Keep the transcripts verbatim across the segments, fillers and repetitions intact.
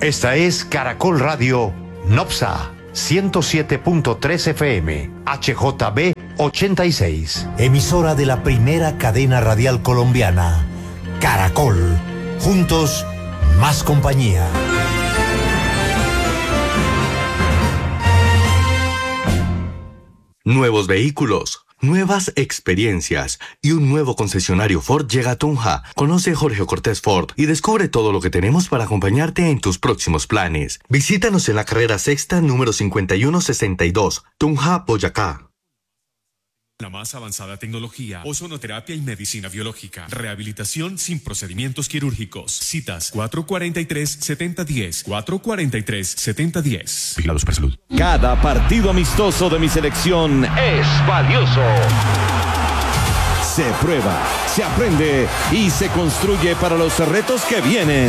Esta es Caracol Radio Nopsa ciento siete punto tres F M, H J B ochenta y seis. Emisora de la primera cadena radial colombiana, Caracol. Juntos, más compañía. Nuevos vehículos, nuevas experiencias y un nuevo concesionario Ford llega a Tunja. Conoce Jorge Cortés Ford y descubre todo lo que tenemos para acompañarte en tus próximos planes. Visítanos en la carrera sexta número cincuenta y uno sesenta y dos, Tunja, Boyacá. La más avanzada tecnología, ozonoterapia y medicina biológica. Rehabilitación sin procedimientos quirúrgicos. Citas cuatro cuarenta y tres, setenta diez. cuatro cuarenta y tres, setenta diez. Vigilados por salud. Cada partido amistoso de mi selección es valioso. Se prueba, se aprende y se construye para los retos que vienen.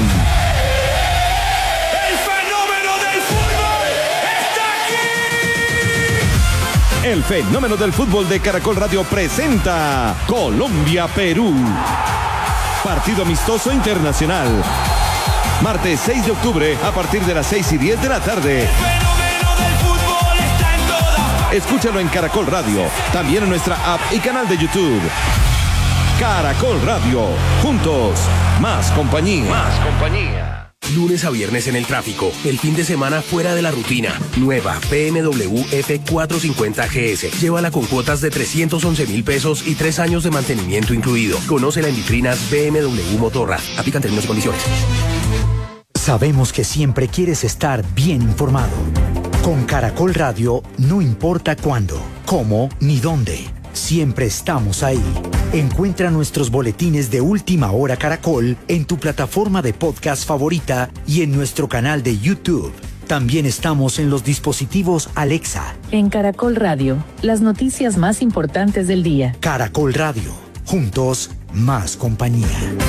El fenómeno del fútbol de Caracol Radio presenta Colombia-Perú. Partido amistoso internacional. Martes seis de octubre a partir de las seis y diez de la tarde. El fenómeno del fútbol está en todas. Escúchalo en Caracol Radio, también en nuestra app y canal de YouTube. Caracol Radio. Juntos, más compañía. Más compañía. Lunes a viernes en el tráfico, el fin de semana fuera de la rutina. Nueva B M W F cuatrocientos cincuenta G S. Llévala con cuotas de trescientos once mil pesos y tres años de mantenimiento incluido. Conócela en vitrinas B M W Motorrad. Aplican términos y condiciones. Sabemos que siempre quieres estar bien informado. Con Caracol Radio, no importa cuándo, cómo ni dónde. Siempre estamos ahí. Encuentra nuestros boletines de Última Hora Caracol en tu plataforma de podcast favorita y en nuestro canal de YouTube. También estamos en los dispositivos Alexa. En Caracol Radio, las noticias más importantes del día. Caracol Radio. Juntos, más compañía.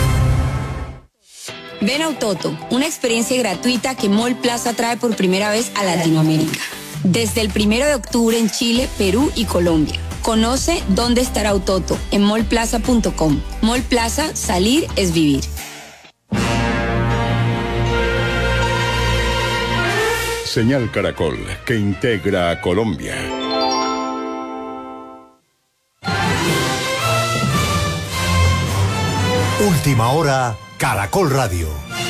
Ven a Autoto, una experiencia gratuita que Mall Plaza trae por primera vez a Latinoamérica. Desde el primero de octubre en Chile, Perú y Colombia. Conoce dónde estará Autoto en mall plaza punto com. Mall Plaza, salir es vivir. Señal Caracol, que integra a Colombia. Última Hora, Caracol Radio.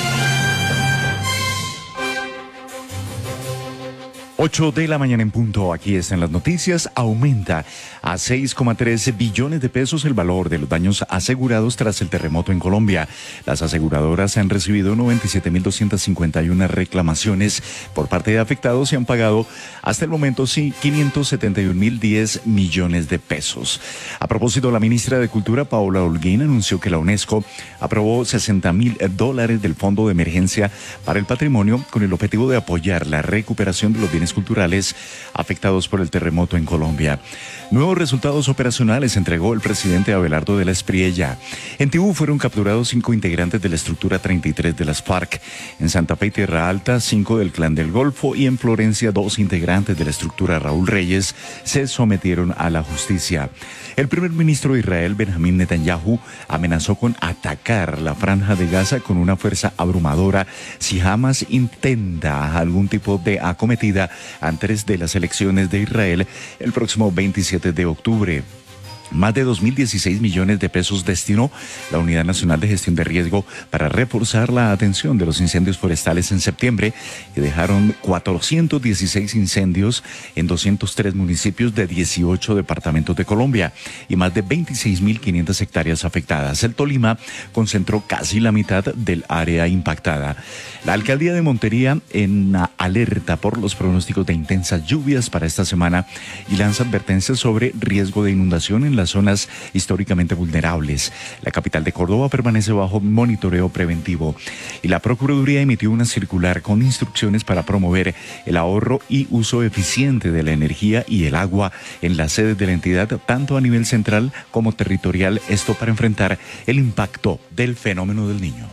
ocho de la mañana en punto, aquí están las noticias. Aumenta a seis coma tres billones de pesos el valor de los daños asegurados tras el terremoto en Colombia. Las aseguradoras han recibido noventa y siete mil doscientas cincuenta y una reclamaciones por parte de afectados y han pagado hasta el momento sí, quinientos setenta y un mil diez millones de pesos. A propósito, la ministra de Cultura, Paola Holguín, anunció que la UNESCO aprobó sesenta mil dólares del Fondo de Emergencia para el Patrimonio con el objetivo de apoyar la recuperación de los bienes culturales afectados por el terremoto en Colombia. Nuevos resultados operacionales entregó el presidente Abelardo de la Espriella. En Tibú fueron capturados cinco integrantes de la estructura treinta y tres de las FARC. En Santa Fe y Tierra Alta, cinco del Clan del Golfo y en Florencia, dos integrantes de la estructura Raúl Reyes se sometieron a la justicia. El primer ministro de Israel, Benjamín Netanyahu, amenazó con atacar la franja de Gaza con una fuerza abrumadora si Hamas intenta algún tipo de acometida antes de las elecciones de Israel el próximo veintisiete de octubre. Más de dos mil dieciséis millones de pesos destinó la Unidad Nacional de Gestión de Riesgo para reforzar la atención de los incendios forestales en septiembre, que dejaron cuatrocientos dieciséis incendios en doscientos tres municipios de dieciocho departamentos de Colombia y más de veintiséis mil quinientas hectáreas afectadas. El Tolima concentró casi la mitad del área impactada. La Alcaldía de Montería en alerta por los pronósticos de intensas lluvias para esta semana y lanza advertencias sobre riesgo de inundación en las zonas históricamente vulnerables. La capital de Córdoba permanece bajo monitoreo preventivo y la Procuraduría emitió una circular con instrucciones para promover el ahorro y uso eficiente de la energía y el agua en las sedes de la entidad, tanto a nivel central como territorial, esto para enfrentar el impacto del fenómeno del Niño.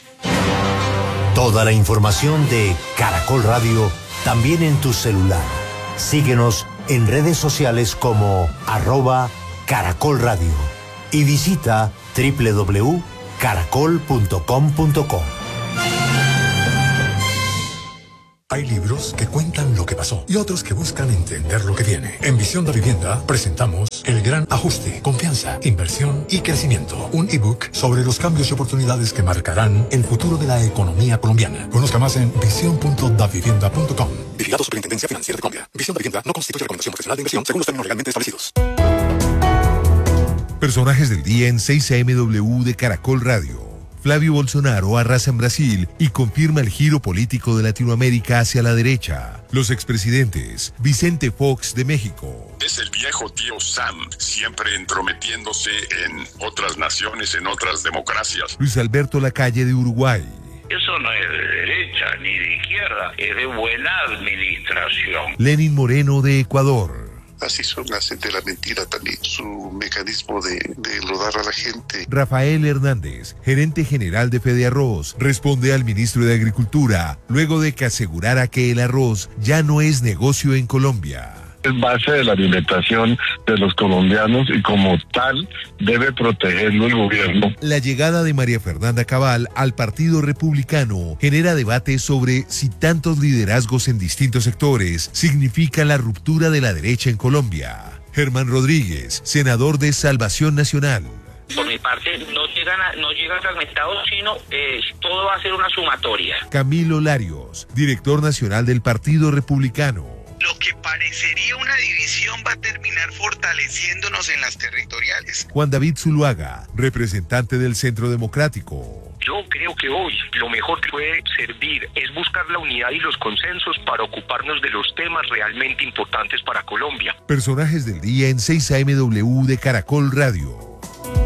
Toda la información de Caracol Radio también en tu celular. Síguenos en redes sociales como arroba Caracol Radio y visita doble u doble u doble u punto caracol punto com punto co. Hay libros que cuentan lo que pasó y otros que buscan entender lo que viene. En Visión da Vivienda presentamos El Gran Ajuste, Confianza, Inversión y Crecimiento. Un ebook sobre los cambios y oportunidades que marcarán el futuro de la economía colombiana. Conozca más en visión punto davivienda punto com. Vigilado Superintendencia Financiera de Colombia. Visión da Vivienda no constituye recomendación profesional de inversión según los términos legalmente establecidos. Personajes del día en seis A M W de Caracol Radio. Flavio Bolsonaro arrasa en Brasil y confirma el giro político de Latinoamérica hacia la derecha. Los expresidentes, Vicente Fox de México. Es el viejo tío Sam, siempre entrometiéndose en otras naciones, en otras democracias. Luis Alberto Lacalle de Uruguay. Eso no es de derecha ni de izquierda, es de buena administración. Lenín Moreno de Ecuador. Así son las de la mentira también, su mecanismo de, de enlodar a la gente. Rafael Hernández, gerente general de Fede Arroz, responde al ministro de Agricultura, luego de que asegurara que el arroz ya no es negocio en Colombia. Es base de la alimentación de los colombianos y como tal debe protegerlo el gobierno. La llegada de María Fernanda Cabal al Partido Republicano genera debate sobre si tantos liderazgos en distintos sectores significan la ruptura de la derecha en Colombia. Germán Rodríguez, senador de Salvación Nacional. Por mi parte, no llegan, a, no llegan fragmentados, sino eh, todo va a ser una sumatoria. Camilo Larios, director nacional del Partido Republicano. Lo que parecería una división va a terminar fortaleciéndonos en las territoriales. Juan David Zuluaga, representante del Centro Democrático. Yo creo que hoy lo mejor que puede servir es buscar la unidad y los consensos para ocuparnos de los temas realmente importantes para Colombia. Personajes del día en seis A M W de Caracol Radio.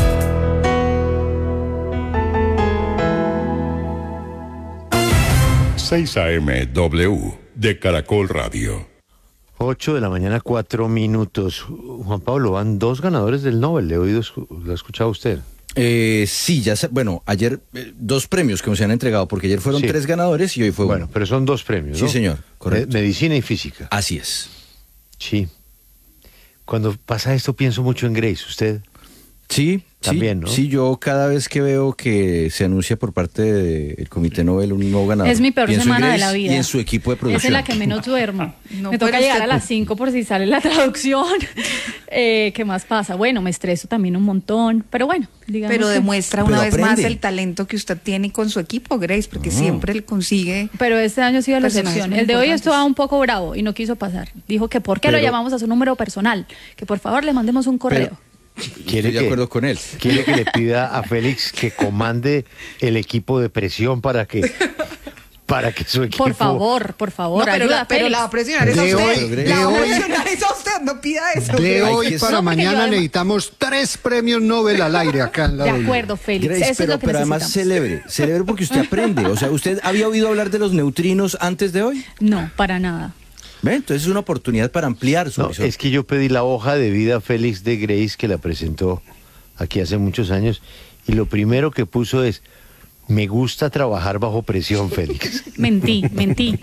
seis A M W de Caracol Radio. ocho de la mañana, cuatro minutos. Juan Pablo, van dos ganadores del Nobel. ¿Le he oído, lo ha escuchado usted? Eh, sí, ya sé, bueno, ayer eh, dos premios que se han entregado, porque ayer fueron sí. tres ganadores y hoy fue bueno, uno. Pero son dos premios, ¿no? Sí, señor, correcto. Medicina y física. Así es. Sí. Cuando pasa esto pienso mucho en Grace, ¿usted? Sí, también, sí, ¿no? Sí, yo cada vez que veo que se anuncia por parte del Comité Nobel un nuevo ganador, es mi peor semana de la vida. Y en su equipo de producción. Esa es la que menos duermo. No, me toca pero llegar usted... a las cinco por si sale la traducción. eh, ¿Qué más pasa? Bueno, me estreso también un montón, pero bueno, digamos. Pero que... demuestra una vez más el talento que usted tiene con su equipo, Grace, porque oh. siempre le consigue. Pero este año ha sido la excepción. El de hoy estaba un poco bravo y no quiso pasar. Dijo que por qué pero... lo llamamos a su número personal, que por favor le mandemos un correo. Pero... Quiere Estoy de acuerdo que, con él. Quiere que le pida a Félix que comande el equipo de presión para que para que su equipo... Por favor, por favor, no, pero, ayuda la, a pero la va a presionar es a usted. Hoy, la va hoy, a presionar es a usted, no pida eso. De Grace. hoy para no, mañana además... necesitamos tres premios Nobel al aire acá en la De acuerdo, Félix, Grace, eso pero, es lo que pero además celebre, celebre porque usted aprende. O sea, ¿usted había oído hablar de los neutrinos antes de hoy? No, para nada. ¿Ve? Entonces es una oportunidad para ampliar su no, visión. Es que yo pedí la hoja de vida a Félix de Grace, que la presentó aquí hace muchos años, y lo primero que puso es: me gusta trabajar bajo presión, Félix. Mentí, mentí.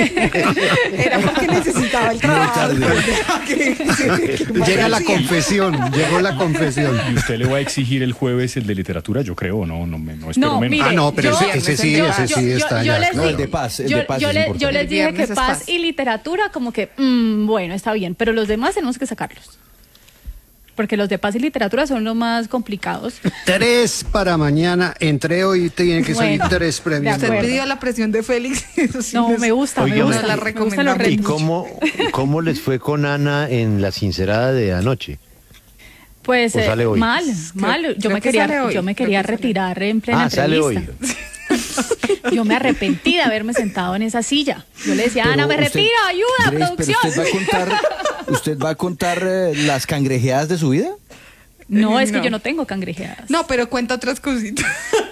Era porque necesitaba el trabajo. Llega la confesión, llegó la confesión. ¿Y usted le va a exigir el jueves el de literatura? Yo creo, no, no, me, no espero no, menos. Mire, ah, no, pero yo, ese, ese sí, yo, ese sí yo, está yo, ya. Yo No, el de paz, el yo, de paz yo, es le, importante. yo les dije que paz, paz y literatura como que, mmm, bueno, está bien, pero los demás tenemos que sacarlos. Porque los de paz y literatura son los más complicados. Tres para mañana. Entre hoy tienen que salir bueno, tres premios. Usted pidió la presión de Félix. Sí no, me gusta, Oiga, me gusta. La recomendamos. ¿Y cómo, cómo les fue con Ana en la sincerada de anoche? Pues eh, mal, mal. Yo creo me quería, hoy. yo me quería retirar en plena ah, entrevista. Sale hoy. Yo me arrepentí de haberme sentado en esa silla. Yo le decía, pero Ana, me usted, retiro, ayuda, Grace, producción. Pero usted va a contar, ¿usted va a contar eh, las cangrejeadas de su vida? No, es no. que yo no tengo cangrejeadas. No, pero cuenta otras cositas.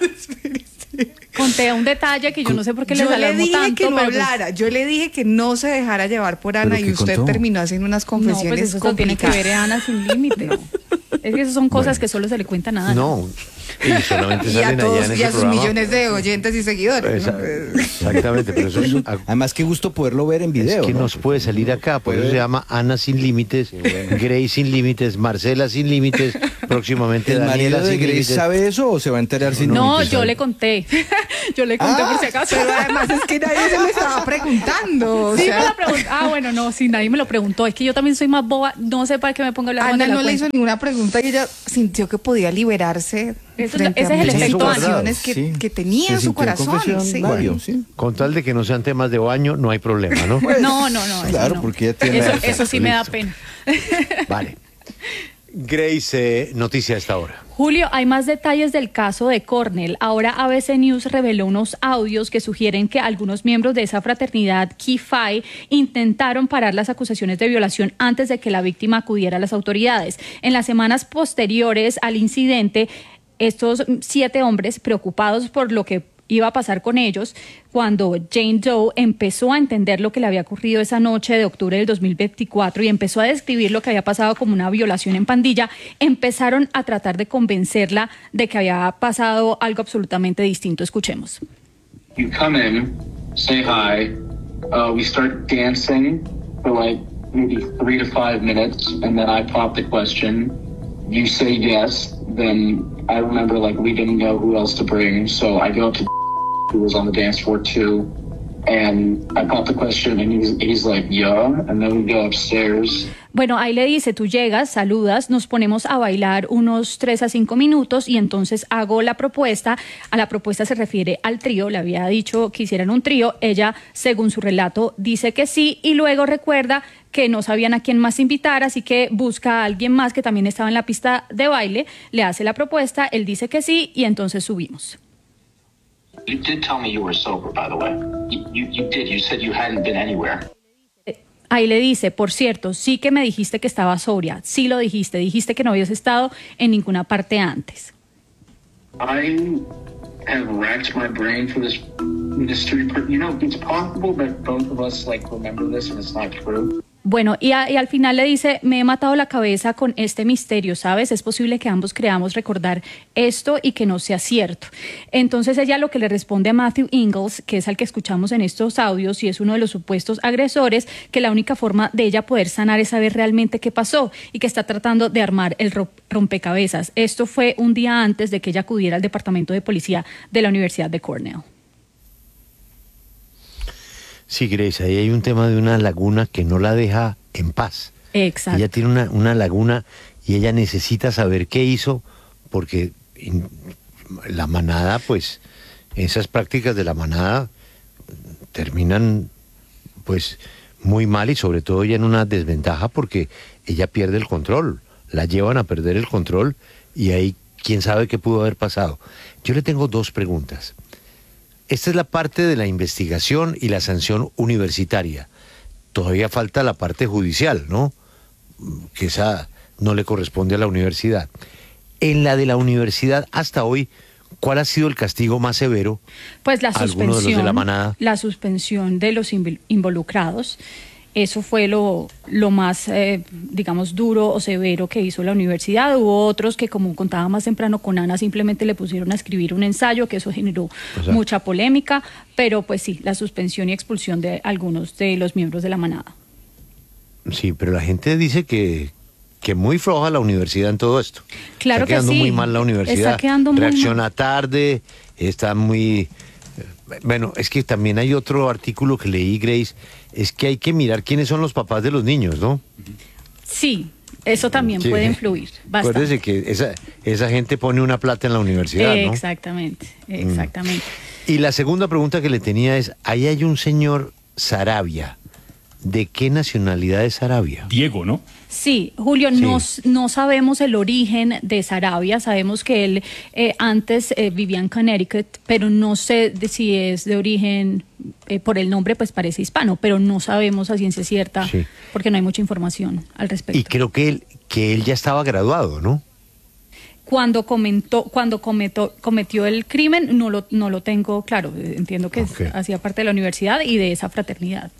Conté un detalle que yo no sé por qué le alarmó tanto. Yo le dije que no pero hablara, pues... yo le dije que no se dejara llevar por Ana y usted contó? terminó haciendo unas confesiones no, pues eso complicadas. Tiene que ver a Ana sin límite. No. Es que esas son cosas bueno. que solo se le cuentan a Ana. No, Y solamente Y a salen todos allá en y ese a sus programa. millones de oyentes y seguidores. ¿no? Esa- exactamente, pero eso es, además qué gusto poderlo ver en video. es que ¿no? nos puede salir acá, por eso se llama Ana sin límites, Grace sin límites, Marcela sin límites, próximamente ¿El marido Daniela de sin Grace límites. sabe eso o se va a enterar sin No, límites? yo le conté. Yo le conté por si acaso. Pero además es que nadie se lo estaba preguntando. O Sí, sea, me lo preguntó. Ah, bueno, no, sí, nadie me lo preguntó. Es que yo también soy más boba. No sé para qué me pongo a hablar más Ana de la no le cuenta. hizo ninguna pregunta y ella sintió que podía liberarse. Eso- frente ese a es el muchas efecto Ana. situaciones que, Sí. que tenía Se en su sintió en corazón. confesionario, Sí. Con tal de que no sean temas de baño, no hay problema, ¿no? No, no, no. eso Claro, no. porque ya tiene- Eso, eso sí me da Listo. pena. Vale. Grace, eh, noticia a esta hora. Julio, hay más detalles del caso de Cornell. Ahora A B C News reveló unos audios que sugieren que algunos miembros de esa fraternidad Chi Phi intentaron parar las acusaciones de violación antes de que la víctima acudiera a las autoridades. En las semanas posteriores al incidente, estos siete hombres, preocupados por lo que iba a pasar con ellos, cuando Jane Doe empezó a entender lo que le había ocurrido esa noche de octubre del dos mil veinticuatro y empezó a describir lo que había pasado como una violación en pandilla, empezaron a tratar de convencerla de que había pasado algo absolutamente distinto. Escuchemos. You come in, say hi, uh, we start dancing for like maybe three to five minutes, and then I pop the question. You say yes, then I remember like we didn't know who else to bring, so I go up to who was on the dance floor too, and I pop the question, and he's, he's like, yeah, and then we go upstairs. Bueno, ahí le dice, tú llegas, saludas, nos ponemos a bailar unos tres a cinco minutos y entonces hago la propuesta. A la propuesta se refiere al trío, le había dicho que hicieran un trío. Ella, según su relato, dice que sí y luego recuerda que no sabían a quién más invitar, así que busca a alguien más que también estaba en la pista de baile, le hace la propuesta, él dice que sí y entonces subimos. You did tell me you were sober, by the way. You, you, you did. You said you hadn't been anywhere. Ahí le dice, por cierto, sí que me dijiste que estaba sobria, sí lo dijiste, dijiste que no habías estado en ninguna parte antes. I have racked my brain for this mystery. per- You know, it's possible that both of us like remember this and it's not true. Bueno, y, a- y al final le dice, me he matado la cabeza con este misterio, ¿sabes? Es posible que ambos creamos recordar esto y que no sea cierto. Entonces ella lo que le responde a Matthew Ingalls, que es al que escuchamos en estos audios y es uno de los supuestos agresores, que la única forma de ella poder sanar es saber realmente qué pasó y que está tratando de armar el ro- rompecabezas. Esto fue un día antes de que ella acudiera al departamento de policía de la Universidad de Cornell. Sí, Grace, ahí hay un tema de una laguna que no la deja en paz. Exacto. Ella tiene una, una laguna y ella necesita saber qué hizo porque in- la manada, pues, esas prácticas de la manada terminan, pues, muy mal y sobre todo ella en una desventaja porque ella pierde el control, la llevan a perder el control y ahí quién sabe qué pudo haber pasado. Yo le tengo dos preguntas. Esta es la parte de la investigación y la sanción universitaria. Todavía falta la parte judicial, ¿no? Que esa no le corresponde a la universidad. En la de la universidad, hasta hoy, ¿cuál ha sido el castigo más severo? Pues la ¿Alguno de los suspensión, de la manada? la suspensión de los invol- involucrados. Eso fue lo, lo más, eh, digamos, duro o severo que hizo la universidad. Hubo otros que, como contaba más temprano con Ana, simplemente le pusieron a escribir un ensayo, que eso generó O sea, mucha polémica, pero pues sí, la suspensión y expulsión de algunos de los miembros de la manada. Sí, pero la gente dice que, que muy floja la universidad en todo esto. Claro está que quedando sí. muy mal la universidad. Está quedando muy Reacciona mal. tarde, está muy... Bueno, es que también hay otro artículo que leí, Grace, es que hay que mirar quiénes son los papás de los niños, ¿no? Sí, eso también Sí. puede influir bastante. Acuérdese que esa, esa gente pone una plata en la universidad, ¿no? Exactamente, exactamente. Y la segunda pregunta que le tenía es, ahí hay un señor Sarabia. ¿De qué nacionalidad es Sarabia? Diego, ¿no? Sí, Julio, Sí. No, s- no sabemos el origen de Sarabia, sabemos que él eh, antes eh, vivía en Connecticut, pero no sé de si es de origen, eh, por el nombre pues parece hispano, pero no sabemos a ciencia cierta Sí. porque no hay mucha información al respecto. Y creo que él, que él ya estaba graduado, ¿no? Cuando comentó, cuando cometó, cometió el crimen, no lo, no lo tengo claro, eh, entiendo que es- Ok. hacía parte de la universidad y de esa fraternidad.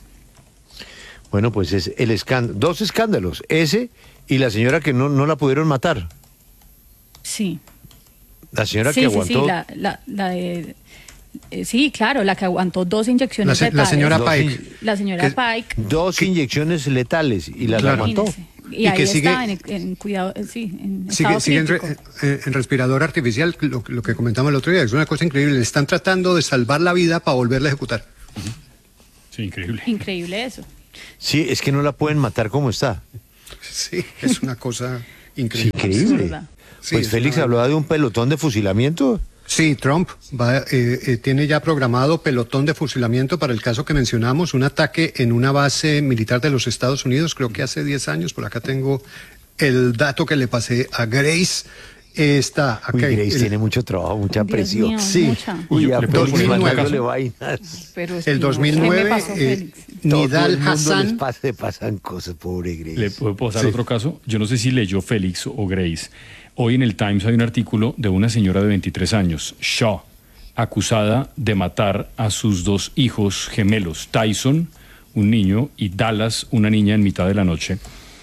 Bueno, pues es el escándalo, dos escándalos, ese y la señora que no, no la pudieron matar. Sí. La señora sí, que sí, aguantó... Sí, la, la, la de... Eh, sí, claro, la que aguantó dos inyecciones la, letales. La señora Pike. La señora que, Pike. Dos que, inyecciones letales y las claro. aguantó. Y, y ahí que sigue, está en, en cuidado, sí, en sigue, estado sigue en, re, en, en respirador artificial, lo, lo que comentamos el otro día, es una cosa increíble. Le están tratando de salvar la vida para volverla a ejecutar. Uh-huh. Sí, increíble. Increíble eso. Sí, es que no la pueden matar como está. Sí, es una cosa increíble. Sí, increíble. Sí, pues Félix una... hablaba de un pelotón de fusilamiento. Sí, Trump va, eh, eh, tiene ya programado pelotón de fusilamiento para el caso que mencionamos, un ataque en una base militar de los Estados Unidos, creo que hace diez años, por acá tengo el dato que le pasé a Grace. Está acá. Uy, Grace el, tiene mucho trabajo, mucha Dios presión. Mío, sí. Mucha. Uy, ya, dos mil nueve. Vainas. Pero es el dos mil nueve, eh, Nidal Hassan. Les pasan cosas, pobre Grace. ¿Le puedo pasar sí. otro caso? Yo no sé si leyó Félix o Grace. Hoy en el Times hay un artículo de una señora de veintitrés años, Shaw, acusada de matar a sus dos hijos gemelos, Tyson, un niño, y Dallas, una niña, en mitad de la noche,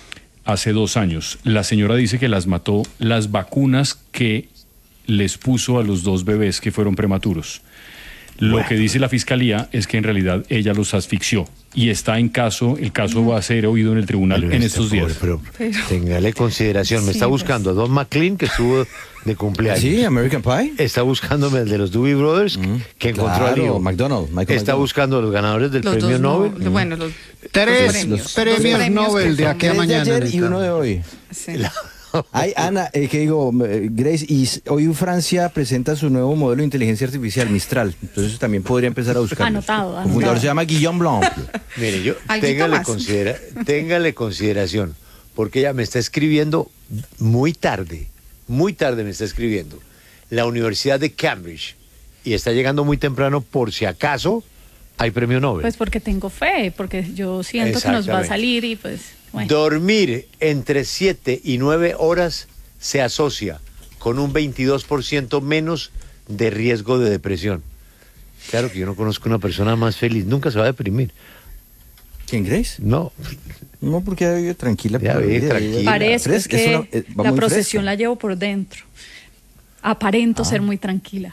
hace dos años. La señora dice que las mató las vacunas que les puso a los dos bebés que fueron prematuros. Lo bueno. que dice la fiscalía es que en realidad ella los asfixió y está en caso, el caso va a ser oído en el tribunal pero en estos pobre, días. Pero, pero, téngale consideración, me sí, está buscando pues. a Don McLean, que estuvo de cumpleaños. Sí, American Pie. Está buscándome el de los Doobie Brothers, mm, que encontró claro, a Leo. McDonald, Michael está McDonald. buscando a los ganadores del los premio Nobel. No, mm. Bueno, los tres premios, los premios, los premios Nobel de aquí a mañana. De ayer y uno de hoy. Sí. La... Ay, Ana, eh, que digo, Grace, y hoy Francia presenta su nuevo modelo de inteligencia artificial, Mistral. Entonces también podría empezar a buscar. Anotado, anotado. El fundador se llama Guillaume Blanc. Mire, yo, téngale, considera, téngale consideración, porque ella me está escribiendo muy tarde, muy tarde me está escribiendo, la Universidad de Cambridge, y está llegando muy temprano por si acaso hay premio Nobel. Pues porque tengo fe, porque yo siento que nos va a salir y pues... Bueno. Dormir entre siete y nueve horas se asocia con un veintidós por ciento menos de riesgo de depresión. Claro que yo no conozco una persona más feliz, nunca se va a deprimir. ¿Quién, Grace? No. No, porque ya vive tranquila. Ya vive tranquila. Parece es que es una, eh, la procesión fresca. La llevo por dentro. Aparento ah. ser muy tranquila.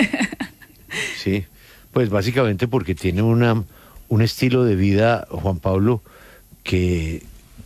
Sí, pues básicamente porque tiene una, un estilo de vida, Juan Pablo, que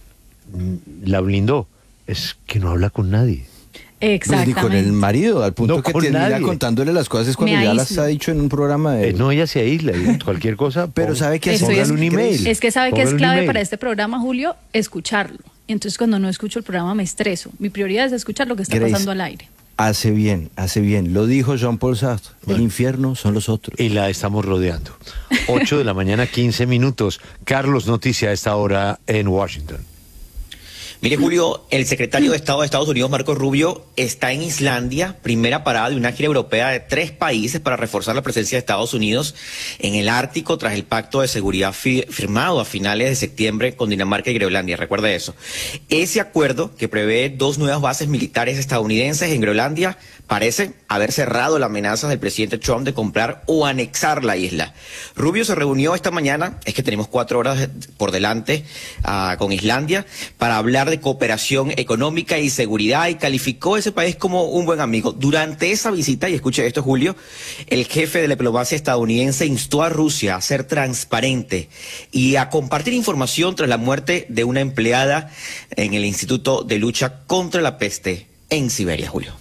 la blindó, es que no habla con nadie. Exactamente. Pues, con el marido, al punto no que termina contándole las cosas cuando Me ya aíslo. Las ha dicho en un programa de... Eh, no, ella se aísla, cualquier cosa. Pero pon, sabe que póngale un email. Es que sabe que es clave para este programa, Julio, escucharlo. Y entonces cuando no escucho el programa me estreso. Mi prioridad es escuchar lo que está Grace, pasando al aire. Hace bien, hace bien. Lo dijo Jean-Paul Sartre. El bueno. infierno son los otros. Y la estamos rodeando. ocho de la mañana, quince minutos. Carlos, noticia a esta hora en Washington. Mire, Julio, el secretario de Estado de Estados Unidos, Marco Rubio, está en Islandia, primera parada de una gira europea de tres países para reforzar la presencia de Estados Unidos en el Ártico tras el pacto de seguridad fi- firmado a finales de septiembre con Dinamarca y Groenlandia. Recuerde eso. Ese acuerdo, que prevé dos nuevas bases militares estadounidenses en Groenlandia, parece haber cerrado la amenaza del presidente Trump de comprar o anexar la isla. Rubio se reunió esta mañana, es que tenemos cuatro horas por delante uh, con Islandia, para hablar de cooperación económica y seguridad, y calificó a ese país como un buen amigo. Durante esa visita, y escuche esto, Julio, el jefe de la diplomacia estadounidense instó a Rusia a ser transparente y a compartir información tras la muerte de una empleada en el Instituto de Lucha contra la Peste en Siberia, Julio.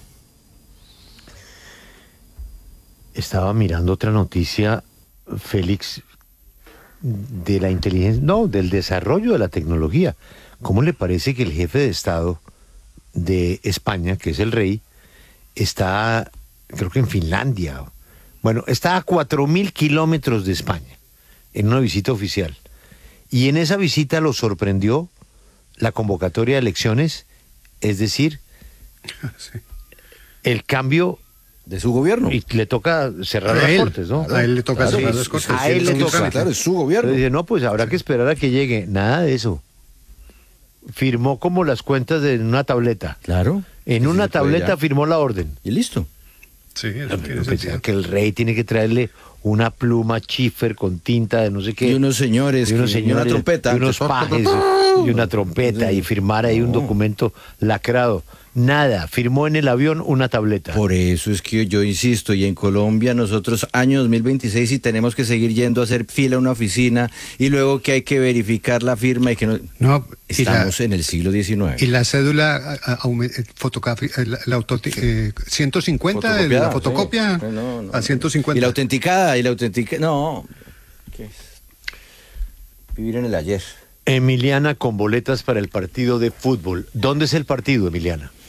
Estaba mirando otra noticia, Félix, de la inteligencia, no, del desarrollo de la tecnología. ¿Cómo le parece que el jefe de Estado de España, que es el rey, está, creo que en Finlandia, bueno, está a cuatro mil kilómetros de España, en una visita oficial? Y en esa visita lo sorprendió la convocatoria de elecciones, es decir, sí. el cambio de su gobierno. Y le toca cerrar las cortes, ¿no? A él le toca claro, cerrar las cortes. A él le toca, claro, es su gobierno. Dice, no, pues habrá que esperar a que llegue. Nada de eso. Firmó como las cuentas de una tableta. Claro. En una tableta firmó la orden. Y listo. Sí, eso no, que, que el rey tiene que traerle una pluma Schiffer con tinta de no sé qué. Y unos señores, y unos que- y señores, una trompeta. y unos pajes, y una trompeta, y firmar ahí un documento lacrado. Nada, firmó en el avión una tableta. Por eso es que yo insisto, y en Colombia nosotros año dos mil veintiséis y tenemos que seguir yendo a hacer fila a una oficina y luego que hay que verificar la firma y que no... No, y la- Estamos en el siglo diecinueve. Y la cédula a- a- aume- eh, fotografi- eh, la, la auto- eh, ciento cincuenta, de la Fotocopiada, fotocopia sí. No, no. a ciento cincuenta. Y la autenticada, y la autenticada... No, ¿qué es? Vivir en el ayer. Emiliana con boletas para el partido de fútbol. ¿Dónde es el partido, Emiliana?